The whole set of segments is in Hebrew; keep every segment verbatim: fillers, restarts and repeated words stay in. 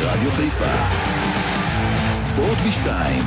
רדיו חיפה. ספורט בשתיים.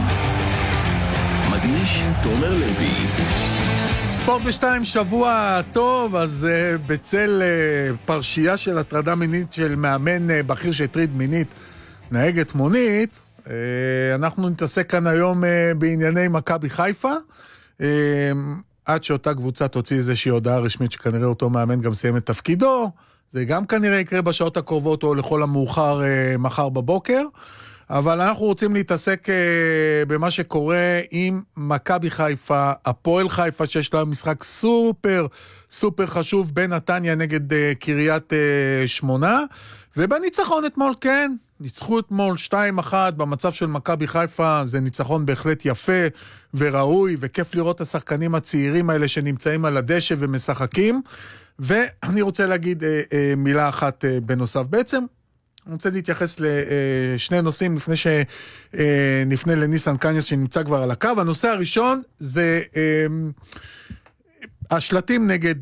מגיש תומר לוי. ספורט בשתיים, שבוע טוב. אז uh, בצל uh, פרשייה של הטרדה מינית של מאמן uh, בכיר שהטריד מינית נהגת מונית, uh, אנחנו נתעסק כאן היום uh, בענייני מכבי חיפה, uh, עד שאותה קבוצה תוציא איזושהי הודעה רשמית שכנראה אותו מאמן גם סיים את תפקידו. זה גם כנראה יקרה בשעות הקרובות או לכל המאוחר uh, מחר בבוקר. אבל אנחנו רוצים להתעסק uh, במה שקורה עם מכבי חיפה, הפועל חיפה, שיש לה משחק סופר סופר חשוב בין נתניה נגד uh, קריית uh, שמונה, ובניצחון אתמול, כן, ניצחו אתמול שתיים אחת במצב של מכבי חיפה. זה ניצחון בהחלט יפה וראוי, וכיף לראות את השחקנים הצעירים האלה שנמצאים על הדשא ומשחקים. ואני רוצה להגיד uh, uh, מילה אחת uh, בנוסף. בעצם אני רוצה להתייחס לשני נושאים לפני שנפנה לניסן קניאס שנמצא כבר על הקו. הנושא הראשון זה השלטים נגד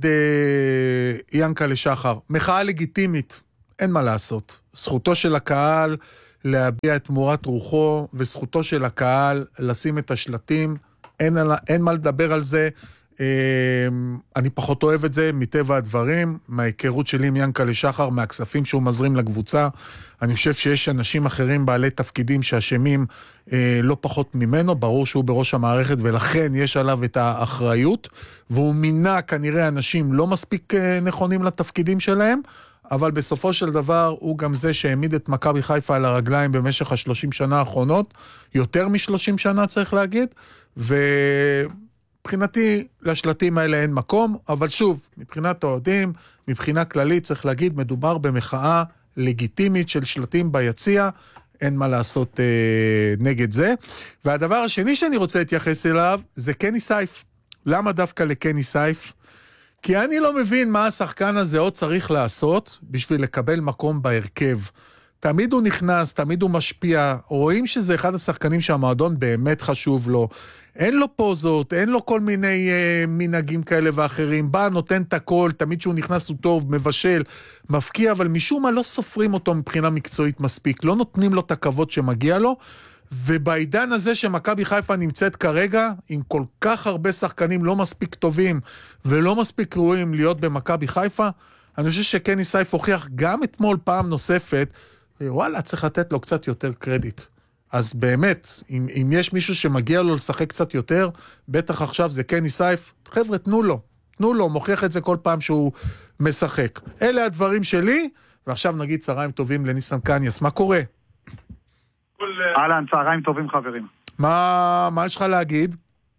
ינקלה שחר. מחאה לגיטימית, אין מה לעשות. זכותו של הקהל להביע את מורת רוחו, וזכותו של הקהל לשים את השלטים. אין, אין מה לדבר על זה. אני פחות אוהב את זה מטבע הדברים, מההיכרות שלי עם ינקלה שחר, מהכספים שהוא מזרים לקבוצה. אני חושב שיש אנשים אחרים בעלי תפקידים שאשמים אה, לא פחות ממנו, ברור שהוא בראש המערכת ולכן יש עליו את האחריות, והוא מינה כנראה אנשים לא מספיק אה, נכונים לתפקידים שלהם, אבל בסופו של דבר הוא גם זה שהעמיד את מכבי חיפה על הרגליים במשך השלושים שנה האחרונות, יותר משלושים שנה צריך להגיד, ו... מבחינתי, לשלטים האלה אין מקום, אבל שוב, מבחינת האוהדים, מבחינה כללית, צריך להגיד, מדובר במחאה לגיטימית של שלטים ביציע, אין מה לעשות אה, נגד זה. והדבר השני שאני רוצה להתייחס אליו, זה קני סייף. למה דווקא לקני סייף? כי אני לא מבין מה השחקן הזה עוד צריך לעשות, בשביל לקבל מקום בהרכב. תמיד הוא נכנס, תמיד הוא משפיע, רואים שזה אחד השחקנים שהמועדון באמת חשוב לו, אין לו פוזות, אין לו כל מיני אה, מנהגים כאלה ואחרים, בא, נותן את הכל, תמיד שהוא נכנס הוא טוב, מבשל, מפקיע, אבל משום מה לא סופרים אותו מבחינה מקצועית מספיק, לא נותנים לו את הכבוד שמגיע לו, ובעידן הזה שמכבי חיפה נמצאת כרגע, עם כל כך הרבה שחקנים לא מספיק טובים, ולא מספיק ראויים להיות במכבי חיפה, אני חושב שקני סייף הוכיח גם אתמול פעם נוספת, וואלה, צריך לתת לו קצת יותר קרדיט. אז באמת, אם, אם יש מישהו שמגיע לו לשחק קצת יותר, בטח עכשיו זה קני סייף, חבר'ה, תנו לו, תנו לו, מוכיח את זה כל פעם שהוא משחק. אלה הדברים שלי, ועכשיו נגיד צהריים טובים לניסן קניאס, מה קורה? אהלן, צהריים טובים חברים. מה, מה יש לך להגיד?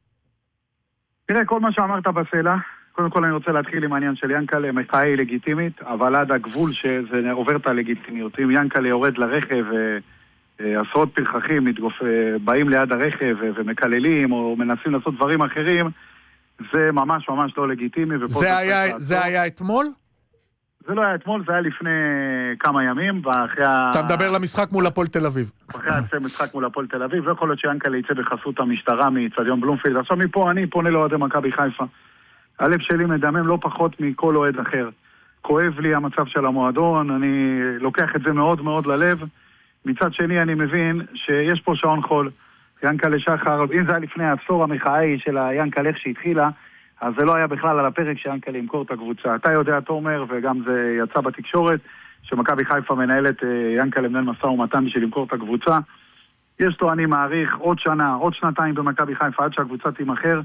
תראה, כל מה שאמרת בשאלה, קודם כל אני רוצה להתחיל עם העניין של ינקלה, מחאה היא לגיטימית, אבל עד הגבול שזה עובר את הלגיטימיות. אם ינקלה יורד לרכב ועשרות פרחחים מתגופ... באים ליד הרכב ומקללים או מנסים לעשות דברים אחרים, זה ממש ממש לא לגיטימי. זה היה, זה היה אתמול? זה לא היה אתמול, זה היה לפני כמה ימים, ואחרי ה... אתה מדבר למשחק מול הפועל תל אביב. אחרי המשחק מול הפועל תל אביב, ויכול להיות שיינקלה יצא בחסות המשטרה מאצטדיון בלומפילד. עכשיו מפה אני פונה לאוהדי מכבי חיפה. הלב שלי מדמם לא פחות מכל אוהד אחר. כואב לי המצב של המועדון, אני לוקח את זה מאוד מאוד ללב. מצד שני אני מבין שיש פה שעון חול. ינקלה שחר, אם זה היה לפני העשור המחאה של ינקלה איך שהתחילה, אז זה לא היה בכלל על הפרק שינקלה ימכור את הקבוצה. אתה יודע, תומר, וגם זה יצא בתקשורת, שמכבי חיפה מנהלת ינקלה מנהל משא ומתן בשביל למכור את הקבוצה. יש לו, אני מעריך, עוד שנה, עוד שנתיים במכבי חיפה עד שהקבוצה תימכר.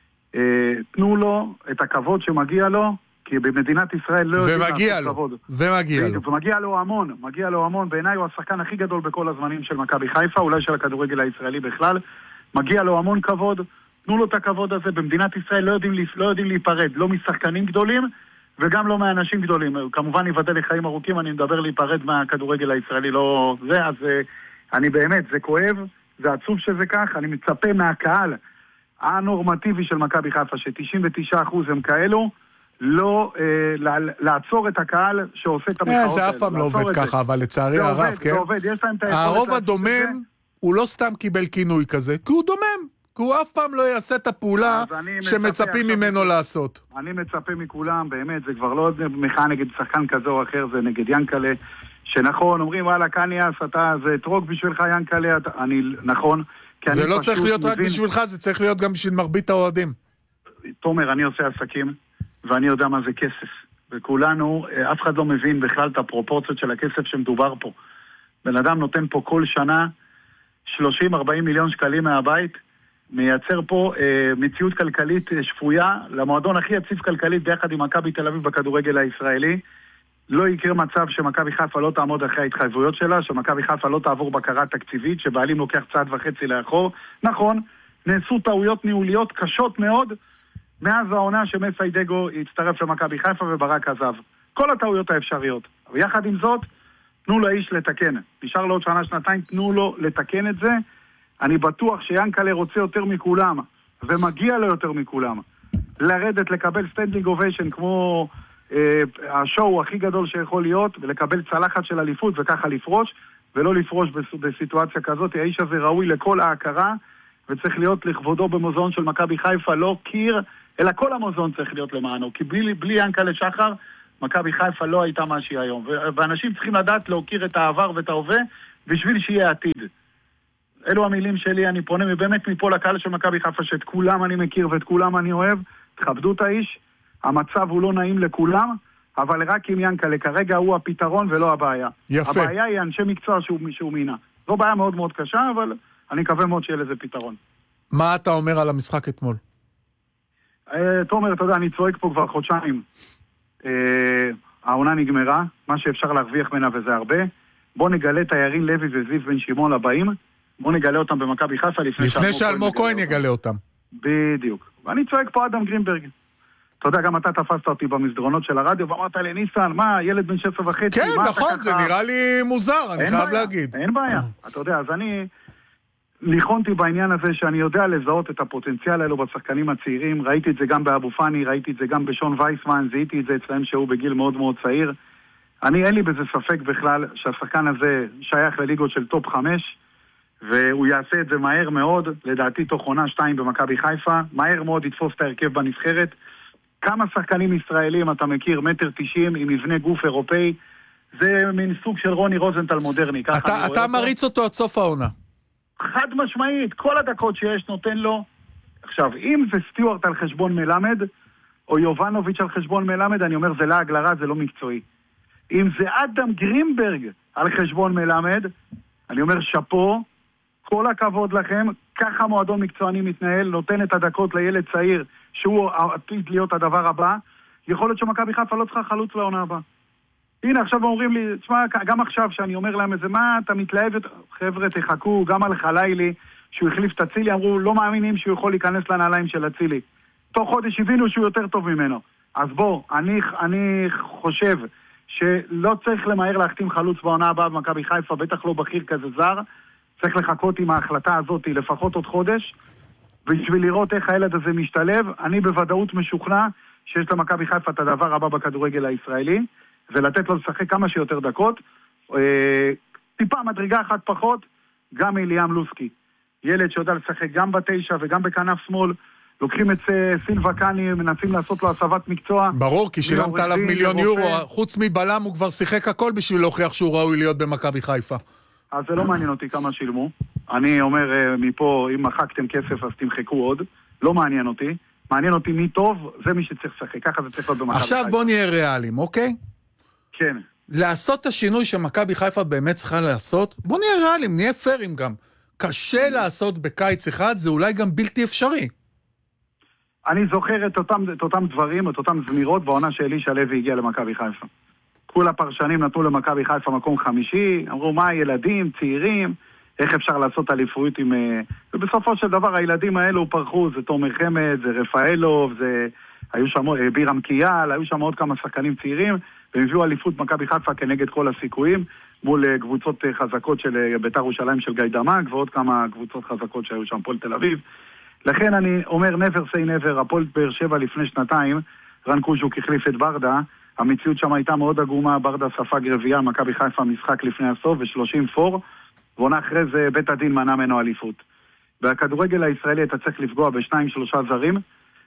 תנו לו את הכבוד שמגיע לו, כי במדינת ישראל לא יודעים לעשות כבוד. ומגיע לו. ומגיע לו המון, מגיע לו המון. בעיניי הוא השחקן הכי גדול בכל הזמנים של מכבי חיפה, אולי של הכדורגל הישראלי בכלל. מגיע לו המון כבוד. תנו לו את הכבוד הזה. במדינת ישראל לא יודעים, לא יודעים להיפרד, לא משחקנים גדולים וגם לא מאנשים גדולים. כמובן יוודא לחיים ארוכים, אני מדבר להיפרד מהכדורגל הישראלי, לא זה. אז אני באמת, זה כואב, זה עצוב שזה כך. אני מצפה מהקהל הנורמטיבי של מכבי חיפה, ש-תשעים ותשעה אחוז הם כאלו, לא אה, לעצור את הקהל שעושה את המחאות. זה אף פעם לא עובד ככה, אבל לצערי הרב, כן? זה עובד, יש להם את היכולת. הרוב הדומם, הוא לא סתם קיבל כינוי כזה, כי הוא דומם. כי הוא אף פעם לא יעשה את הפעולה שמצפים ממנו לעשות. אני מצפה מכולם, באמת, זה כבר לא מחאה נגד שחקן כזה או אחר, זה נגד ינקלה. שנכון, אומרים, וואלה, קניאס, אתה, זה טרוק בשבילך, ינקלה, אני, נכון. זה לא צריך להיות רק בשבילך, זה צריך להיות גם בשביל מרבית האוהדים. תומר, אני עושה עסקים, ואני יודע מה זה כסף. וכולנו, אף אחד לא מבין בכלל את הפרופורציות של הכסף שמדובר פה. בן אדם נותן פה כל שנה שלושים ארבעים מיליון שקלים מהבית, מייצר פה אה, מציאות כלכלית שפויה, למועדון הכי יציב כלכלית ביחד עם מכבי תל אביב בכדורגל הישראלי. לא יקרה מצב שמכבי חיפה לא תעמוד אחרי ההתחייבויות שלה, שמכבי חיפה לא תעבור בקרה תקציבית, שבעלים לוקח צעד וחצי לאחור. נכון, נעשו טעויות ניהוליות קשות מאוד, מאז העונה שמסיידגו הצטרף למכבי חיפה וברק עזב. כל הטעויות האפשריות. ויחד עם זאת, תנו לאיש לתקן. נשאר לו עוד שנה, שנתיים, תנו לו לתקן את זה. אני בטוח שיאנקלה רוצה יותר מכולם, ומגיע לו יותר מכולם. לרדת, לקבל סטנדינג אוביישן כמו אה, השואו הכי גדול שיכול להיות, ולקבל צלחת של אליפות וככה לפרוש, ולא לפרוש בסיטואציה כזאת. האיש הזה ראוי לכל ההכרה, וצריך להיות לכבודו במוזיאון של מכבי חיפה, לא קיר, אלא כל המוזיאון צריך להיות למענו. כי בלי, בלי ינקלה שחר, מכבי חיפה לא הייתה מה שהיא היום. ואנשים צריכים לדעת להוקיר את העבר ואת ההווה, בשביל שיהיה עתיד. אלו המילים שלי, אני פונה באמת מפה לקהל של מכבי חיפה, שאת כולם אני מכיר ואת כולם אני אוהב. תכבדו את האיש, המצב הוא לא נעים לכולם, אבל רק עם ינקלה, כרגע הוא הפתרון ולא הבעיה. יפה. הבעיה היא אנשי מקצוע שהוא, שהוא מינה. זו בעיה מאוד מאוד קשה, אבל אני מקווה מאוד שיהיה לזה פתרון. מה אתה אומר על המשחק אתמול? תומר, אתה יודע, אני צועק פה כבר חודשיים. העונה נגמרה, מה שאפשר להרוויח ממנה וזה הרבה. בוא נגלה את הירין לוי וזיו בן שמעון לבאים, בוא נגלה אותם במכבי חיפה לפני, לפני שאלמוג כהן יגלה אותם. בדיוק. ואני צועק פה אדם גרינברג. אתה יודע, גם אתה תפסת אותי במסדרונות של הרדיו, ואמרת לי, ניסן, מה, ילד בן שפע וחצי? כן, נכון, זה נראה לי מוזר, אני חייב להגיד. אין בעיה, אתה יודע, אז אני ניחונתי בעניין הזה שאני יודע לזהות את הפוטנציאל האלו בשחקנים הצעירים, ראיתי את זה גם באבו פאני, ראיתי את זה גם בשון וייסמן, זיהיתי את זה אצלם שהוא בגיל מאוד מאוד צעיר. אני, אין לי בזה ספק בכלל שהשחקן הזה שייך לליגות של טופ חמש, והוא יעשה את זה מהר מאוד, לדעתי תוך עונה שתיים במכבי חיפה, מהר מאוד יתפוס את ההרכב בנבחרת. כמה שחקנים ישראלים אתה מכיר, מטר תשעים עם מבנה גוף אירופאי, זה מין סוג של רוני רוזנטל מודרני. אתה, אתה מריץ אותו עד סוף העונה. חד משמעית, כל הדקות שיש נותן לו. עכשיו, אם זה סטיוארט על חשבון מלמד, או יובנוביץ' על חשבון מלמד, אני אומר, זה לעג לרע, זה לא מקצועי. אם זה אדם גרינברג על חשבון מלמד, אני אומר, שפו, כל הכבוד לכם, ככה מועדון מקצועני מתנהל, נותן את הדקות לילד צעיר, שהוא עתיד להיות הדבר הבא, יכול להיות שמכבי חיפה לא צריכה חלוץ לעונה הבאה. הנה, עכשיו אומרים לי, תשמע, גם עכשיו שאני אומר להם איזה, מה, אתה מתלהב, חבר'ה, תחכו, גם על חלילי, שהוא החליף את הצילי, אמרו, לא מאמינים שהוא יכול להיכנס לנעליים של הצילי. תוך חודש הבינו שהוא יותר טוב ממנו. אז בוא, אני, אני חושב שלא צריך למהר להחתים חלוץ בעונה הבאה במכבי חיפה, בטח לא בכיר כזה זר, צריך לחכות עם ההחלטה הזאת לפחות עוד חודש, בשביל לראות איך הילד הזה משתלב. אני בוודאות משוכנע שיש למכבי חיפה את הדבר הבא בכדורגל הישראלי, ולתת לו לשחק כמה שיותר דקות. טיפה מדרגה אחת פחות, גם אליאם לוסקי. ילד שיודע לשחק גם בתשע וגם בכנף שמאל, לוקחים את סילבה קאני, מנסים לעשות לו הסבת מקצוע. ברור, כי שילמת עליו מיליון יורו, חוץ מבלם הוא כבר שיחק הכל בשביל להוכיח שהוא ראוי להיות במכבי חיפה. אז זה לא מעניין אותי כמה שילמו. אני אומר מפה, אם מחקתם כסף אז תמחקו עוד. לא מעניין אותי. מעניין אותי מי טוב, זה מי שצריך לשחק. ככה זה צריך להיות במכבי חיפה. עכשיו בוא נהיה ריאליים, אוקיי? כן. לעשות את השינוי שמכבי חיפה באמת צריכה לעשות, בוא נהיה ריאליים, נהיה פיירים גם. קשה לעשות בקיץ אחד, זה אולי גם בלתי אפשרי. אני זוכר את אותם, את אותם דברים, את אותם זמירות בעונה שאלישע לוי הגיע למכבי חיפה. כל הפרשנים נתנו למכבי חיפה מקום חמישי, אמרו מה ילדים, צעירים, איך אפשר לעשות אליפות עם... ובסופו של דבר הילדים האלו פרחו, זה תומר חמד, זה רפאלוב, זה... היו שם בירם קייל, היו שם עוד כמה שחקנים צעירים, והם הביאו אליפות מכבי חיפה כנגד כל הסיכויים, מול קבוצות חזקות של בית"ר ירושלים של גיא דמאג, ועוד כמה קבוצות חזקות שהיו שם, הפועל תל אביב. לכן אני אומר never say never, הפועל באר שבע לפני שנתיים, רן קוז'וק החליף את ברדה, המציאות שם הייתה מאוד עגומה, ברדה ספג רביעייה, מכבי חיפה משחק לפני הסוף, ו-שלושים פור, ועונה אחרי זה בית הדין מנע ממנו אליפות. בכדורגל הישראלי אתה צריך לפגוע בשניים שלושה זרים,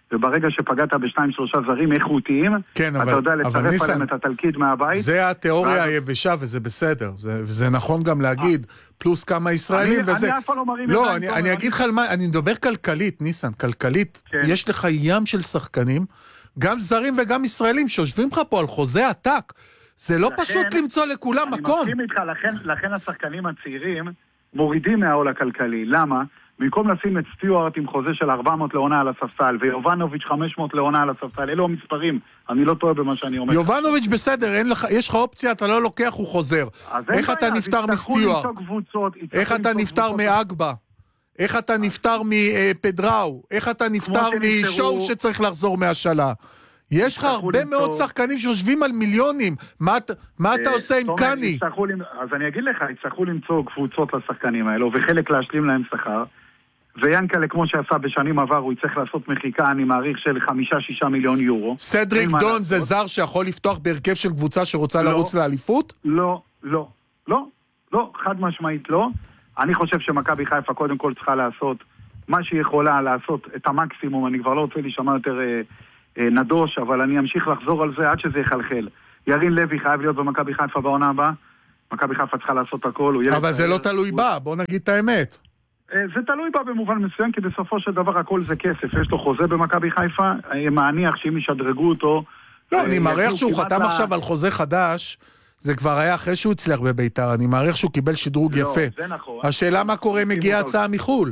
וברגע שפגעת בשתיים שלושה זרים איכותיים, כן, אתה אבל, יודע אבל לצרף ניסן, עליהם את התלכיד מהבית. זה התיאוריה ואז... היבשה, וזה בסדר. זה, וזה נכון גם להגיד, פלוס כמה ישראלים, אני, וזה... אני אף פעם לא מרים לא, ידיים, אני, תומר, אני אני... אגיד לך על מה, אני מדבר כלכלית, ניסן, כלכלית. כן. יש לך ים של שחקנים, גם זרים וגם ישראלים, שיושבים לך פה על חוזה עתק. זה לא לכן, פשוט למצוא לכולם אני מקום. אני מסכים איתך, לכן, לכן השחקנים הצעירים מורידים מהעול הכלכלי. למה? במקום לשים את סטיוארט עם חוזה של ארבע מאות לעונה על הספסל, ויובנוביץ' חמש מאות לעונה על הספסל, אלו המספרים, אני לא טועה במה שאני אומר. יובנוביץ' בסדר, אין לך, יש לך אופציה, אתה לא לוקח, הוא חוזר. איך אתה נפטר מסטיוארט? איך אתה נפטר מאגבה? איך אתה נפטר מפדראו? איך אתה נפטר משואו שצריך לחזור מהשאלה? יש לך הרבה מאוד שחקנים שיושבים על מיליונים. מה אתה עושה עם קני? אז אני אגיד לך, יצטרכו למצוא קבוצות לשחקנים האלו, וחלק להשלים להם שכר. ויאנקלה, כמו שעשה בשנים עבר, הוא יצטרך לעשות מחיקה, אני מעריך של חמישה שישה מיליון יורו. סדריק דון זה זר שיכול לפתוח בהרכב של קבוצה שרוצה לרוץ לאליפות? לא, לא, לא, לא, חד משמעית לא. אני חושב שמכבי חיפה קודם כל צריכה לעשות מה שהיא יכולה לעשות, את המקסימום. אני כבר לא רוצה להישמע יותר אה, אה, נדוש, אבל אני אמשיך לחזור על זה עד שזה יחלחל. ירין לוי חייב להיות במכבי חיפה בעונה הבאה. מכבי חיפה צריכה לעשות הכל. אבל זה לא תלוי בה, בוא נגיד את האמת. זה תלוי בה במובן מסוים, כי בסופו של דבר הכל זה כסף. יש לו חוזה במכבי חיפה, מעניח שאם ישדרגו אותו... לא, אני מעריך שהוא חתם עכשיו על חוזה חדש, זה כבר היה אחרי שהוא הצליח בביתר, אני מעריך שהוא קיבל שדרוג יפה. לא, זה נכון. השאלה מה קורה אם מגיעה הצעה מחול.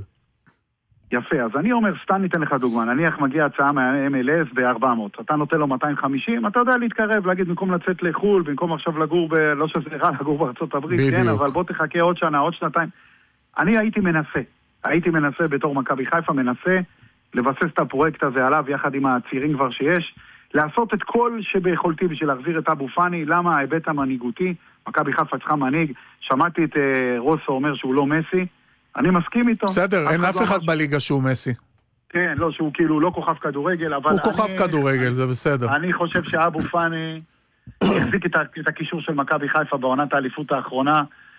יפה, אז אני אומר, סתם ניתן לך דוגמה, נניח מגיעה הצעה מה-אם אל אס ב-ארבע מאות, אתה נותן לו מאתיים וחמישים, אתה יודע להתקרב, להגיד במקום לצאת לחול, במקום עכשיו לגור ב... לא שזה רע לגור בארצות הברית, כן, אבל בוא תחכה עוד שנה, עוד שנתיים. אני הייתי מנסה, הייתי מנסה בתור מכבי חיפה, מנסה לבסס את הפרויקט הזה עליו, יחד עם הצעירים כבר שיש, לעשות את כל שביכולתי בשביל להחזיר את אבו פאני. למה? ההיבט המנהיגותי, מכבי חיפה צריכה מנהיג, שמעתי את uh, רוסו אומר שהוא לא מסי, אני מסכים איתו. בסדר, אין אף אחד בליגה שהוא מסי. כן, לא, שהוא כאילו לא כוכב כדורגל, אבל... הוא כוכב כדורגל, זה בסדר. אני חושב שאבו פאני החזיק את הקישור של מכבי חיפה בעונת האליפות האחרונה,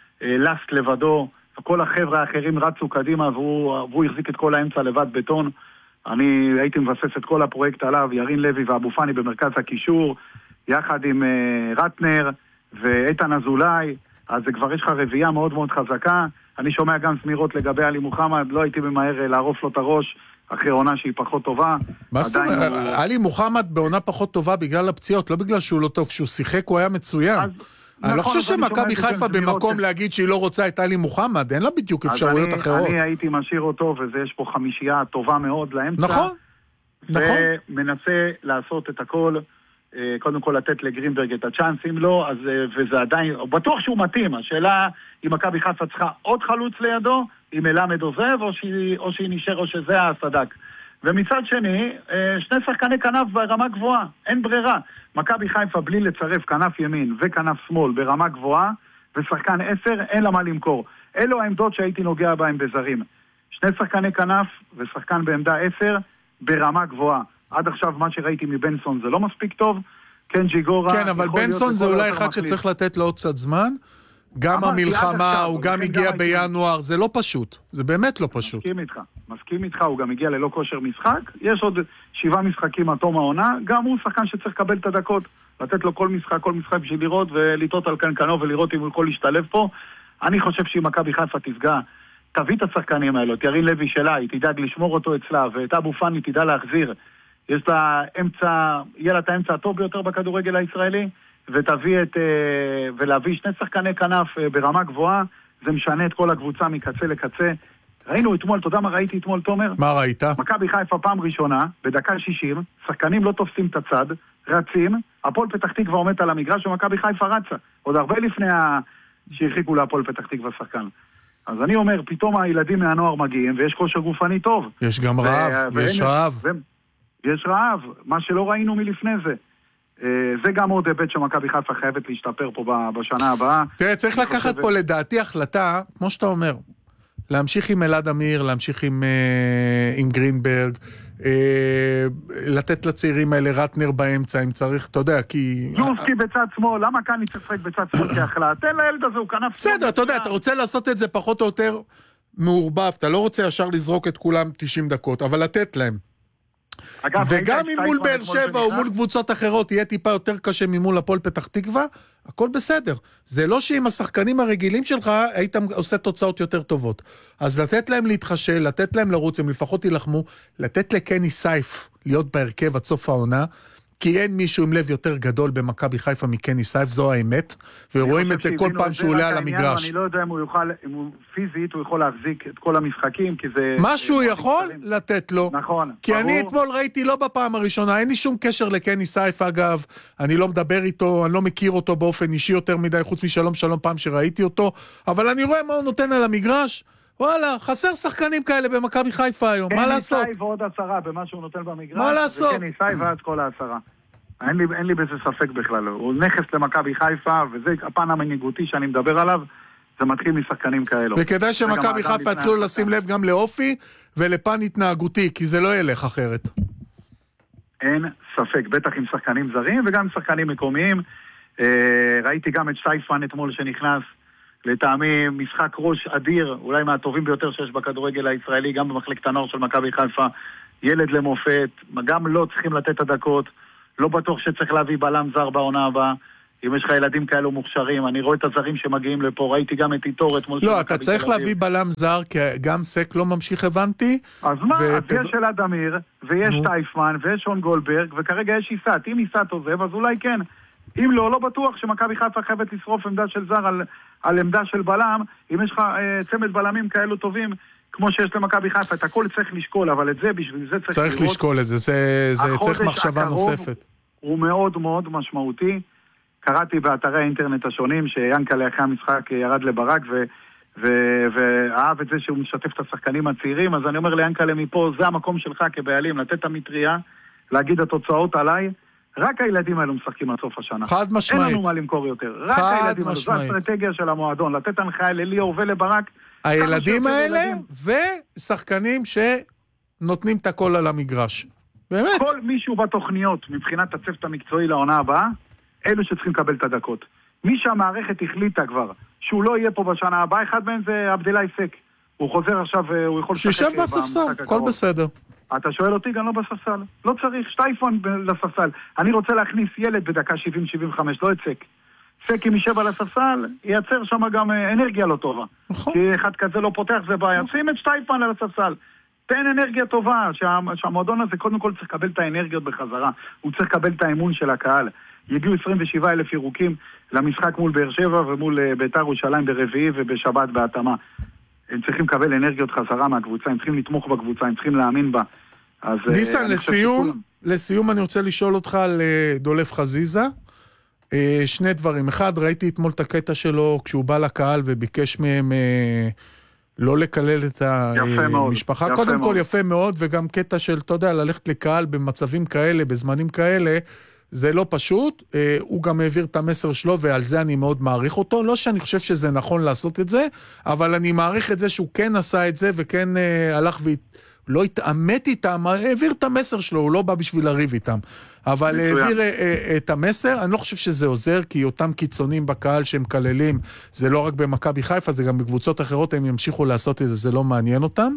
לסט לבדו, כל החבר'ה האחרים רצו קדימה, והוא החזיק את כל האמצע לבד בטון. אני הייתי מבסס את כל הפרויקט עליו, ירין לוי ואבו פאני במרכז הקישור, יחד עם רטנר ואיתן אזולאי, אז זה כבר יש לך רביעייה מאוד מאוד חזקה. אני שומע גם סמירות לגבי עלי מוחמד, לא הייתי ממהר לערוף לו את הראש אחרי עונה שהיא פחות טובה. מה זאת אומרת? עלי מוחמד בעונה פחות טובה בגלל הפציעות, לא בגלל שהוא לא טוב, שהוא שיחק הוא היה מצוין. אני לא חושב שמכבי חיפה במקום להגיד שהיא לא רוצה את עלי מוחמד, אין לה בדיוק אפשרויות אחרות. אני הייתי משאיר אותו, וזה יש פה חמישייה טובה מאוד לאמצע. נכון, נכון. ומנסה לעשות את הכל, קודם כל לתת לגרינברג את הצ'אנס, אם לא, אז, וזה עדיין, בטוח שהוא מתאים. השאלה אם מכבי חיפה צריכה עוד חלוץ לידו, אם מלמד עוזב, או שהיא, או שהיא נשאר, או שזה הסדק. ומצד שני, שני שחקני כנף ברמה גבוהה, אין ברירה. מכבי חיפה בלי לצרף כנף ימין וכנף שמאל ברמה גבוהה, ושחקן עשר, אין לה מה למכור. אלו העמדות שהייתי נוגע בהם בזרים. שני שחקני כנף ושחקן בעמדה עשר ברמה גבוהה. עד עכשיו מה שראיתי מבנסון זה לא מספיק טוב. קנג'י גורה... כן, אבל בנסון זה אולי אחד שצריך לתת לו עוד קצת זמן. גם המלחמה, הוא גם הגיע בינואר, זה לא פשוט. זה באמת לא פשוט. מסכים איתך, מסכים איתך, הוא גם הגיע ללא כושר משחק. יש עוד שבעה משחקים עד תום העונה, גם הוא שחקן שצריך לקבל את הדקות, לתת לו כל משחק, כל משחק בשביל לראות, ולטעות על קנקנו ולראות אם הוא יכול להשתלב פה. אני חושב שאם מכבי חיפה תפגע, תביא את השחקנים האלו, ירין לוי שלה, היא תדאג לשמור אותו אצלה, ואת אבו פאני תדע להחזיר. יש לה אמצע, יהיה לה את האמצע הטוב ביותר בכדורגל הישראלי, ותביא את, ולהביא שני שחקני כנף ברמה גבוהה, זה משנה את כל הקבוצה מקצה לקצה. ראינו אתמול, אתה יודע מה ראיתי אתמול, תומר? מה ראית? מכבי חיפה פעם ראשונה, בדקה שישים, שחקנים לא תופסים את הצד, רצים, הפועל פתח תקווה עומד על המגרש, ומכבי חיפה רצה. עוד הרבה לפני ה... שהרחיקו להפועל פתח תקווה שחקן. אז אני אומר, פתאום הילדים מהנוער מגיעים, ויש כושר גופני טוב. יש גם רעב, ו... יש רעב. ו... יש רעב, מה שלא ראינו מלפני זה. זה גם עוד היבט שמכבי חיפה חייבת להשתפר פה בשנה הבאה. תראה, צריך לקחת פה לדעתי החלטה, כמו שאתה אומר, להמשיך עם אלעד אמיר, להמשיך עם, עם גרינברג, לתת לצעירים האלה רטנר באמצע, אם צריך, אתה יודע, כי... יוסקי בצד שמאל, למה כאן נצטרק בצד שמאל כהחלט? תן לילד הזה, הוא כנף... בסדר, אתה יודע, אתה רוצה לעשות את זה פחות או יותר מעורבב, אתה לא רוצה ישר לזרוק את כולם תשעים דקות, אבל לתת להם. אגב, וגם ראית את אם מול שטייפמן באר אתמול שבע או שנכנס? מול קבוצות אחרות יהיה טיפה יותר קשה ממול הפועל פתח תקווה, הכל בסדר. זה לא שעם השחקנים הרגילים שלך היית עושה תוצאות יותר טובות. אז לתת להם להתחשל, לתת להם לרוץ, הם לפחות ילחמו, לתת לקני סייף להיות בהרכב עד סוף העונה, כי אין מישהו עם לב יותר גדול במכבי חיפה מקני סייף, זו האמת, ורואים את זה כל פעם שהוא עולה על המגרש. אני לא יודע אם הוא יוכל, אם הוא פיזית, הוא יכול להחזיק את כל המשחקים, כי זה... מה שהוא יכול לתת לו. נכון. כי אני אתמול ראיתי לא בפעם הראשונה, אין לי שום קשר לקני סייף אגב, אני לא מדבר איתו, אני לא מכיר אותו באופן אישי יותר מדי, חוץ משלום שלום פעם שראיתי אותו, אבל אני רואה מה הוא נותן על המגרש, וואלה, חסר שחקנים כאלה במכבי חיפה היום, מה לעשות? קני סייף ועוד עשרה במה שהוא נותן במגרש. מה לעשות? וקני סייף ועד כל העשרה. אין לי, אין לי בזה ספק בכלל. הוא נכס למכבי חיפה, וזה הפן המנהיגותי שאני מדבר עליו, זה מתחיל משחקנים כאלו. וכדאי שמכבי חיפה יתחילו לשים לב גם לאופי ולפן התנהגותי, כי זה לא ילך אחרת. אין ספק, בטח עם שחקנים זרים וגם שחקנים מקומיים. ראיתי גם את שטייפמן אתמול שנכנס, לטעמי משחק ראש אדיר, אולי מהטובים ביותר שיש בכדורגל הישראלי, גם במחלקת הנוער של מכבי חיפה, ילד למופת, גם לא צריכים לתת את הדקות, לא בטוח שצריך להביא בלם זר בעונה הבאה, אם יש לך ילדים כאלו מוכשרים, אני רואה את הזרים שמגיעים לפה, ראיתי גם את איתור אתמול. לא, אתה צריך להביא בלם זר, כי גם סק לא ממשיך הבנתי. אז מה, אז יש אלעד אמיר, ויש טייפמן, ויש שון גולדברג, וכרגע יש איסת, אם איסת עוזב, אז אולי כן. אם לא, לא בטוח שמכבי חיפה חייבת לשרוף עמדה של זר על, על עמדה של בלם, אם יש לך אה, צמד בלמים כאלו טובים, כמו שיש למכבי חיפה, את הכל צריך לשקול, אבל את זה, בשביל זה צריך, צריך לראות. לשקול את זה, זה, זה צריך מחשבה נוספת. הוא מאוד מאוד משמעותי. קראתי באתרי האינטרנט השונים, שיאנקל'ה אחרי המשחק ירד לברק, ו, ו, ואהב את זה שהוא משתף את השחקנים הצעירים, אז אני אומר ליאנקל'ה מפה, זה המקום שלך כבעלים, לתת את המטריה, להגיד התוצאות עליי, רק הילדים האלו משחקים עד סוף השנה. חד משמעית. אין לנו מה למכור יותר. רק הילדים האלו. זו האסטרטגיה של המועדון. לתת הנחיה לליאור ולברק. הילדים האלה ושחקנים שנותנים את הכל על המגרש. באמת. כל מישהו בתוכניות, מבחינת הצוות המקצועי לעונה הבאה, אלו שצריכים לקבל את הדקות. מי שהמערכת החליטה כבר, שהוא לא יהיה פה בשנה הבאה, אחד מהם זה עבדילאי סק. הוא חוזר עכשיו, הוא יכול... שישב בספסל, הכל בסדר. אתה שואל אותי, גם לא בספסל. לא צריך, שטייפון לספסל. אני רוצה להכניס ילד בדקה שבעים שבעים וחמש, לא את סק. סק אם יישב על הספסל, ייצר שם גם אנרגיה לא טובה. נכון. כי אחד כזה לא פותח, זה בעיה. שים את שטייפון על הספסל. תן אנרגיה טובה, שה, שהמועדון הזה קודם כל צריך לקבל את האנרגיות בחזרה. הוא צריך לקבל את האמון של הקהל. יגיעו עשרים ושבעה אלף ירוקים למשחק מול באר שבע ומול בית"ר ירושלים ברביעי ובשבת בהתאמה. הם צריכים לקבל אנרגיות חזרה מהקבוצה, הם צריכים לתמוך בקבוצה, הם צריכים להאמין בה. אז, ניסן, לסיום, לסיום אני רוצה לשאול אותך על דולף חזיזה. שני דברים. אחד, ראיתי אתמול את הקטע שלו כשהוא בא לקהל וביקש מהם לא לקלל את המשפחה. קודם כל יפה מאוד, וגם קטע של, אתה יודע, ללכת לקהל במצבים כאלה, בזמנים כאלה, זה לא פשוט, הוא גם העביר את המסר שלו, ועל זה אני מאוד מעריך אותו, לא שאני חושב שזה נכון לעשות את זה, אבל אני מעריך את זה שהוא כן עשה את זה, וכן הלך ולא התאמת איתם, העביר את המסר שלו, הוא לא בא בשביל לריב איתם, אבל העביר את המסר, אני לא חושב שזה עוזר, כי אותם קיצונים בקהל שהם כללים, זה לא רק במכבי חיפה, זה גם בקבוצות אחרות, הם ימשיכו לעשות את זה, זה לא מעניין אותם,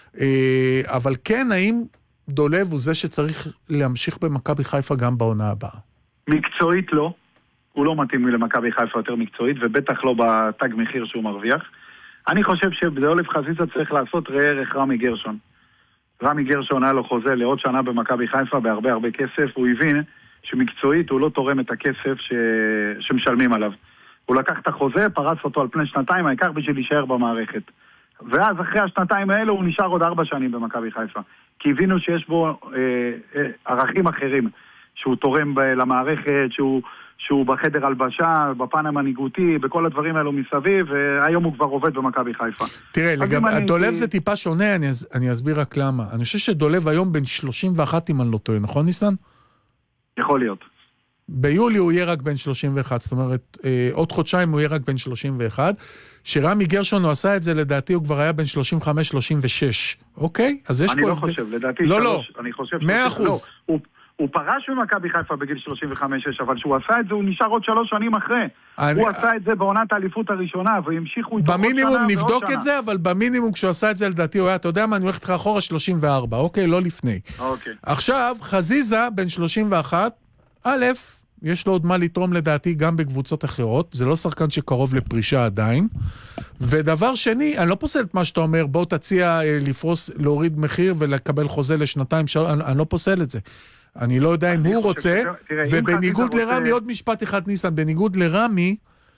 אבל כן, האם דולב הוא זה שצריך להמשיך במכבי חיפה גם בעונה הבאה? מקצועית לא. הוא לא מתאים למכבי חיפה יותר מקצועית, ובטח לא בתג מחיר שהוא מרוויח. אני חושב שבדולב חזיזה צריך לעשות ראה ערך רמי גרשון. רמי גרשון היה לו חוזה לעוד שנה במכבי חיפה בהרבה הרבה כסף. הוא הבין שמקצועית הוא לא תורם את הכסף ש... שמשלמים עליו. הוא לקח את החוזה, פרץ אותו על פני שנתיים, העיקר בשביל להישאר במערכת. ואז אחרי השנתיים האלו הוא נשאר עוד ארבע שנים במכבי חיפה. כי הבינו שיש בו אה, אה, ערכים אחרים, שהוא תורם ב- למערכת, שהוא, שהוא בחדר הלבשה, בפן המנהיגותי, בכל הדברים האלו מסביב, והיום הוא כבר עובד במכבי חיפה. תראה, לגב, דולב אני... זה טיפה שונה, אני, אני אסביר רק למה. אני חושב שדולב היום בין שלושים ואחת אם אני לא טועה, נכון ניסן? יכול להיות. ביולי הוא יהיה רק בין שלושים ואחת, זאת אומרת, אה, עוד חודשיים הוא יהיה רק בין שלושים ואחת, שרמי גרשון הוא עשה את זה, לדעתי הוא כבר היה בין שלושים וחמש שלושים ושש, אוקיי? אז יש אני פה... לא חושב, לדעתי לא, שלוש, לא, אני חושב... מאה אחוז. לא, הוא, הוא פרש ממכבי חיפה בגיל שלושים וחמש שש, אבל שהוא עשה את זה, הוא נשאר עוד שלוש שנים אחרי. אני... הוא עשה את זה בעונת האליפות הראשונה, והמשיכו איתו עוד שנה ועוד שנה. במינימום נבדוק את זה, אבל במינימום כשהוא עשה את זה, לדעתי, הוא היה, אתה יודע מה, אני הולכת לך אחורה שלושים וארבע, אוקיי? לא לפני. אוקיי. עכשיו, חזיזה, בן שלושים ואחת, א', יש לו עוד מה לתרום לדעתי גם בקבוצות אחרות, זה לא שחקן שקרוב לפרישה עדיין, ודבר שני, אני לא פוסל את מה שאתה אומר, בוא תציע לפרוס, להוריד מחיר ולקבל חוזה לשנתיים, אני, אני לא פוסל את זה. אני לא יודע אם הוא רוצה, ובניגוד לרמי, עוד משפט אחד ניסן, בניגוד לרמי,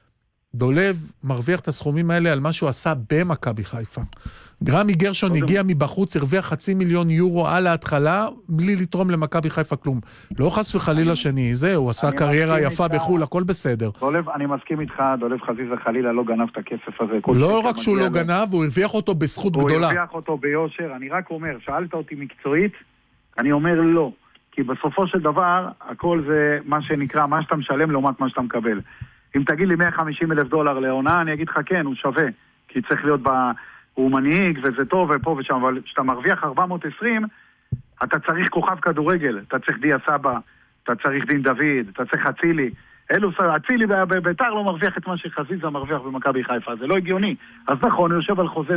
דולב מרוויח את הסכומים האלה על מה שהוא עשה במכבי חיפה. רמי גרשון הגיע מבחוץ, הרוויח חצי מיליון יורו על ההתחלה, בלי לתרום למכבי חיפה כלום. לא חס וחלילה שני, זה, הוא עשה קריירה יפה בחול, הכל בסדר. דולב, אני מסכים איתך, דולב חזיזה חלילה לא גנב את הכסף הזה. לא רק שהוא לא גנב, הוא הרוויח אותו בזכות גדולה. הוא הרוויח אותו ביושר, אני רק אומר, שאלת אותי מקצועית, אני אומר לא. כי בסופו של דבר, הכל זה מה שנקרא, מה שאתה משלם לעומת מה שאתה מקבל. אם תגיד לי מאה וחמישים אלף דולר לעונה, אני אגיד לך כן, הוא שווה. כי צריך להיות ב... הוא מנהיג וזה טוב ופה ושם, אבל כשאתה מרוויח ארבע מאות ועשרים, אתה צריך כוכב כדורגל, אתה צריך דיה סבא, אתה צריך דין דוד, אתה צריך אצילי. אלו, אצילי בביתר לא מרוויח את מה שחזיזה מרוויח במכבי חיפה, זה לא הגיוני. אז נכון, הוא יושב על חוזה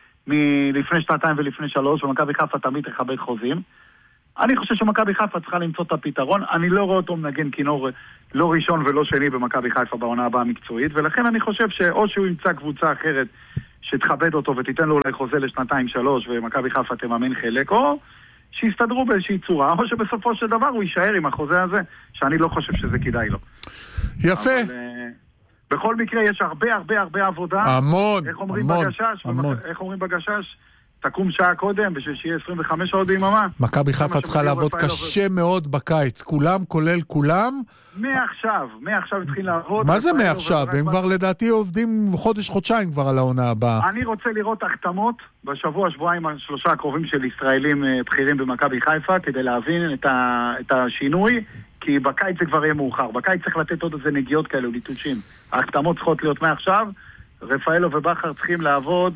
מלפני שנתיים ולפני שלוש, ומכבי חיפה תמיד תכבד חוזים. אני חושב שמכבי חיפה צריכה למצוא את הפתרון, אני לא רואה אותו מנגן כינור לא ראשון ולא שני במכבי חיפה בעונה הבאה המקצועית, ולכן אני חושב שאו שהוא ימצא קבוצה אחרת שתכבד אותו ותיתן לו אולי חוזה לשנתיים שלוש ומכבי חיפה תממן חלק, או שיסתדרו באיזושהי צורה, או שבסופו של דבר הוא יישאר עם החוזה הזה, שאני לא חושב שזה כדאי לו. יפה. אבל, uh, בכל מקרה יש הרבה הרבה הרבה עבודה. המון, איך אומרים המון, בגשש, המון. איך אומרים בגשש? תקום שעה קודם, בשביל שיהיה עשרים וחמש שעות ביממה. מכבי חיפה צריכה לעבוד קשה מאוד בקיץ, כולם, כולל כולם. מעכשיו, מעכשיו התחיל לעבוד. מה זה מעכשיו? הם כבר לדעתי עובדים חודש, חודשיים כבר על העונה הבאה. אני רוצה לראות החתמות בשבוע, שבועיים, שלושה הקרובים של ישראלים בכירים במכבי חיפה, כדי להבין את השינוי, כי בקיץ זה כבר יהיה מאוחר. בקיץ צריך לתת עוד איזה נגיעות כאלו, ליטושים. ההחתמות צריכות להיות מעכשיו, רפאלו ובחר צריכים לעבוד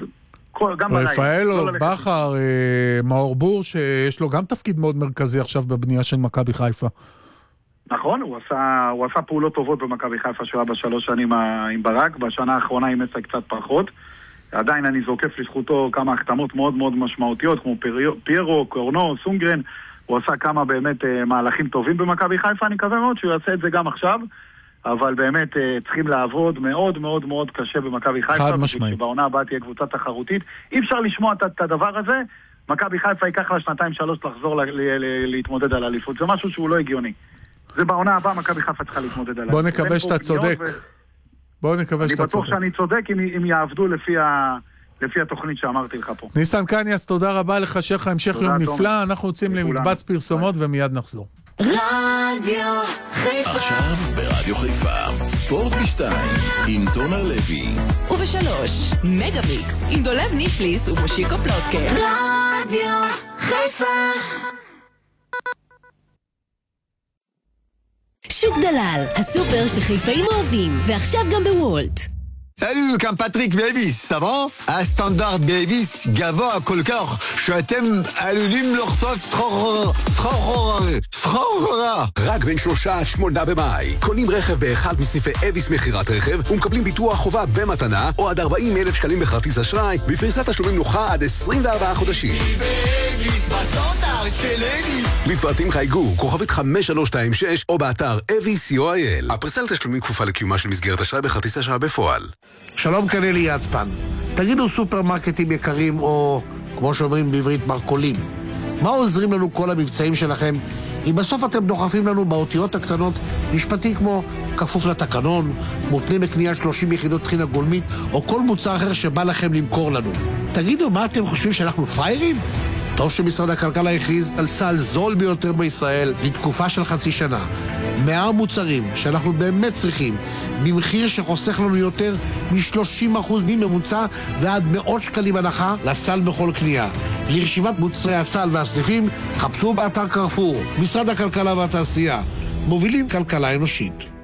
רפאלו, בכר, מאור בור, שיש לו גם תפקיד מאוד מרכזי עכשיו בבנייה של מכבי חיפה. נכון, הוא עשה, הוא עשה פעולות טובות במכבי חיפה שהוא היה בשלוש שנים עם ברק, בשנה האחרונה עם מסע קצת פחות. עדיין אני זוקף לזכותו כמה החתמות מאוד מאוד משמעותיות, כמו פיירו, קורנו, סונגרן. הוא עשה כמה באמת מהלכים טובים במכבי חיפה, אני מקווה מאוד שהוא יעשה את זה גם עכשיו. אבל באמת צריכים לעבוד מאוד מאוד מאוד קשה במכבי חיפה. חד משמעית. שבעונה הבאה תהיה קבוצה תחרותית. אי אפשר לשמוע את הדבר הזה. מכבי חיפה ייקח לה שנתיים שלוש לחזור להתמודד על האליפות. זה משהו שהוא לא הגיוני. זה בעונה הבאה, מכבי חיפה צריכה להתמודד על האליפות. בוא נקווה שאתה צודק. בוא נקווה שאתה צודק. אני בטוח שאני צודק אם יעבדו לפי התוכנית שאמרתי לך פה. ניסן קניאס, תודה רבה לך, שיהיה לך המשך יום נפלא. אנחנו יוצאים למקבץ פרסומות ומיד נחזור. רדיו חיפה. עכשיו ברדיו חיפה ספורט בשתיים עם תומר לוי, ובשלוש מגה מיקס עם דולב נישליס ומושיקו פלוטקר. רדיו חיפה. שוק דלל, הסופר שחיפאים אוהבים, ועכשיו גם בוולט. Salut, כאן פטריק בייביס, סבבה? הסטנדרט בייביס גבוה כל כך שאתם עלולים לחטוף סחרחורה, סחרחורה, סחרחורה. רק בין שלושה עד שמונה במאי. קונים רכב באחד מסניפי אביס מחירת רכב ומקבלים ביטוח חובה במתנה או עד ארבעים אלף שקלים בכרטיס אשראי בפריסת תשלומים נוחה עד עשרים וארבעה חודשים. בייביס, בסטנדרט של אביס. לפרטים חייגו, כוכבית חמש שלוש שתיים שש או באתר אביס סי או איי אל. הפריסה לתשלומים כפופה לקיומה של מסגרת אשראי בכרטיס אשראי בפועל. שלום, כאן אלי יצפן. תגידו סופרמרקטים יקרים, או כמו שאומרים בעברית מרקולים, מה עוזרים לנו כל המבצעים שלכם אם בסוף אתם דוחפים לנו באותיות הקטנות משפטי כמו כפוף לתקנון, מותנה בקנייה שלושים יחידות טחינה גולמית, או כל מוצר אחר שבא לכם למכור לנו? תגידו, מה אתם חושבים, שאנחנו פריירים? טוב שמשרד הכלכלה הכריז על סל זול ביותר בישראל לתקופה של חצי שנה. מאה מוצרים שאנחנו באמת צריכים, במחיר שחוסך לנו יותר מ-שלושים אחוז מממוצע ועד מאות שקלים הנחה לסל בכל קנייה. לרשימת מוצרי הסל והסניפים, חפשו באתר קרפור. משרד הכלכלה והתעשייה, מובילים כלכלה אנושית.